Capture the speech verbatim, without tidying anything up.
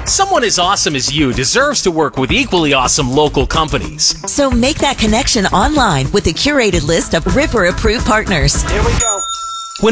Someone as awesome as you deserves to work with equally awesome local companies. So make that connection online with the curated list of Ripper approved partners. Here we go.